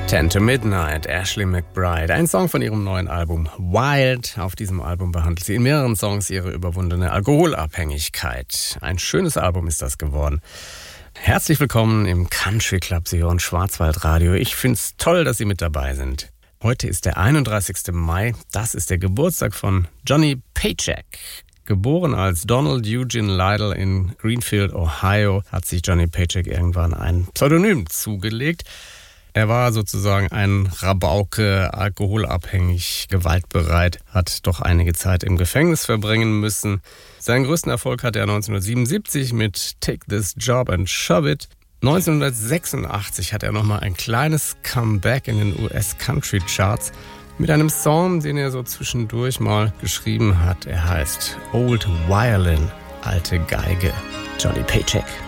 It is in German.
10 to Midnight, Ashley McBryde. Ein Song von ihrem neuen Album Wild. Auf diesem Album behandelt sie in mehreren Songs ihre überwundene Alkoholabhängigkeit. Ein schönes Album ist das geworden. Herzlich willkommen im Country Club. Sie hören Schwarzwaldradio. Ich finde es toll, dass Sie mit dabei sind. Heute ist der 31. Mai. Das ist der Geburtstag von Johnny Paycheck. Geboren als Donald Eugene Lytle in Greenfield, Ohio, hat sich Johnny Paycheck irgendwann ein Pseudonym zugelegt. Er war sozusagen ein Rabauke, alkoholabhängig, gewaltbereit, hat doch einige Zeit im Gefängnis verbringen müssen. Seinen größten Erfolg hatte er 1977 mit Take This Job and Shove It. 1986 hat er nochmal ein kleines Comeback in den US-Country-Charts mit einem Song, den er so zwischendurch mal geschrieben hat. Er heißt Old Violin, alte Geige. Johnny Paycheck.